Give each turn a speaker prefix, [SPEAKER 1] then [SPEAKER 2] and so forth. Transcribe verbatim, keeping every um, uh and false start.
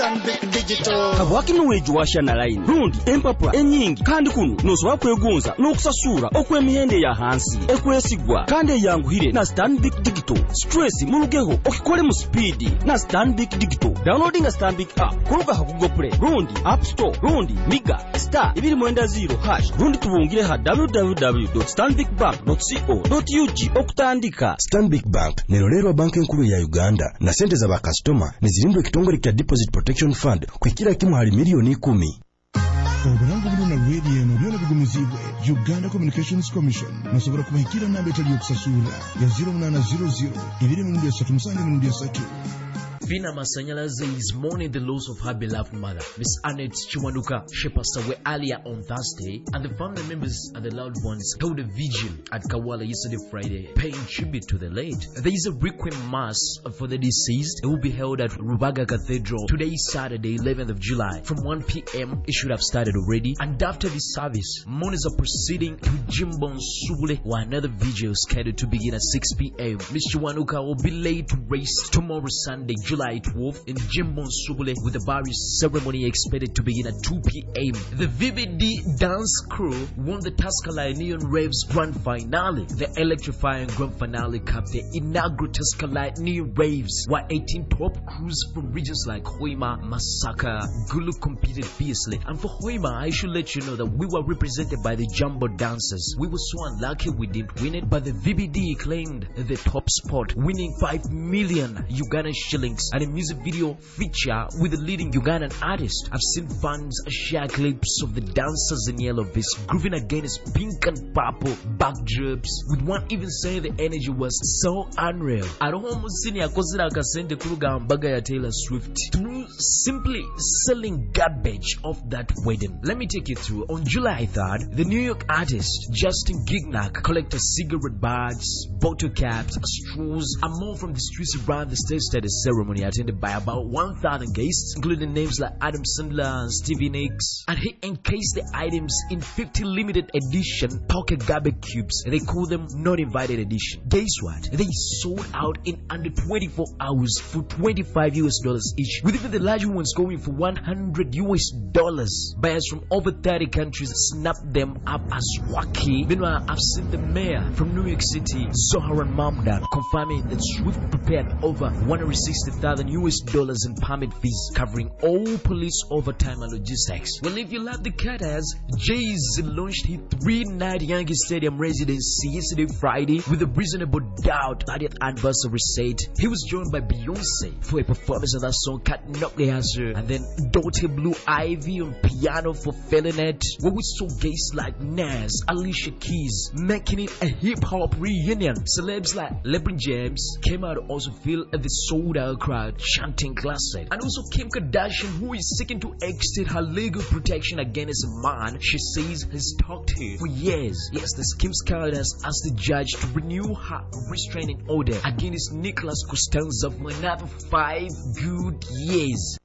[SPEAKER 1] Stanbic Digital
[SPEAKER 2] kabwaki nuweju wa Shana Line rundi empapula enyingi kandi kuno nosobola kwegonza n'okusasura okw'emihende ya hansi ekwesigwa kandi eyanguhire na Stanbic Digital. Stress mulugeho okikole mu speed na Stanbic Digital. Downloading a Stanbic app kuluka ha Google Play rundi App Store rundi Miga star ibiri mwenda zero hash rundi tubungire ha w w w dot stanbic bank dot co dot u g okutandika.
[SPEAKER 3] Stanbic Bank nerolero banki nkuru ya Uganda na sente za bakastoma nezirimbwe kitongole kya Deposit Protection Fund kwekira kimu hali milioni kumi.
[SPEAKER 4] Obulango bulina radio eno byona bigumizibwe Uganda Communications Commission nasobora kubahikira namba etali okusasula ya zero nine zero zero ibiri mu three musange mu three.
[SPEAKER 5] Vina Masanyalaze is mourning the loss of her beloved mother, Miss Annette Chiwanuka. She passed away earlier on Thursday, and the family members and the loved ones held a vigil at Kawala yesterday Friday, paying tribute to the late. There is a requiem mass for the deceased. It will be held at Rubaga Cathedral today, Saturday, eleventh of July, from one p m It should have started already, and after this service, mourners are proceeding to Jimbon Subule, where another vigil is scheduled to begin at six p m Miss Chiwanuka will be laid to rest tomorrow, Sunday, July twelfth, in Jimbon Subule, with the burial ceremony expected to begin at two p m The V B D dance crew won the Tascalite Neon Raves Grand Finale. The electrifying Grand Finale capped the inaugural Tascalite Neon Raves, where eighteen top crews from regions like Hoima, Masaka, Gulu competed fiercely. And for Hoima, I should let you know that we were represented by the Jumbo Dancers. We were so unlucky we didn't win it, but the V B D claimed the top spot, winning five million Ugandan shillings and a music video feature with the leading Ugandan artist. I've seen fans share clips of the dancers in yellow vests grooving against pink and purple backdrops, with one even saying the energy was so unreal. Aroho musini akozira akasente kuluga mbaga ya Taylor Swift through simply selling garbage of that wedding. Let me take you through. On July third, the New York artist Justin Gignac collected cigarette butts, bottle caps, straws, and more from the streets around the state at the ceremony, attended by about one thousand guests, including names like Adam Sandler and Stevie Nicks. And he encased the items in fifty limited edition pocket garbage cubes. They call them not invited edition. Guess what? They sold out in under twenty-four hours for twenty-five U S dollars each, with even the larger ones going for one hundred U S dollars. Buyers from over thirty countries snapped them up as wacky. Meanwhile, I've seen the mayor from New York City, Zoharan Mamdan, confirming that Swift prepared over one hundred sixty thousand U S dollars in permit fees, covering all police overtime and logistics. Well, if you love the Carters, Jay-Z launched his three-night Yankee Stadium residency yesterday Friday with a reasonable doubt thirtieth anniversary set. He was joined by Beyonce for a performance of that song Cutting Up the Answer, and then Daughter Blue Ivy on piano for Feeling It, where we saw guests like Nas, Alicia Keys making it a hip-hop reunion. Celebs like LeBron James came out to also feel the sold-out crowd chanting classic. And also Kim Kardashian, who is seeking to extend her legal protection against a man she says has stalked her for years. Yes, the Kim's Kardashian asked the judge to renew her restraining order against Nicholas Costanza for another five good years.